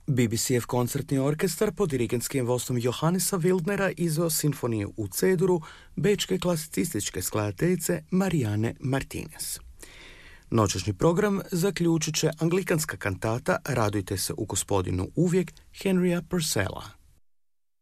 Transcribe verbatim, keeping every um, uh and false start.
B B C-ev koncertni orkestar pod dirigentskim vodstvom Johannesa Wildnera izveo simfoniju u C-duru bečke klasicističke skladateljice Mariane Martinez. Noćašnji program zaključit će anglikanska kantata Radujte se u Gospodinu uvijek Henrya Purcella.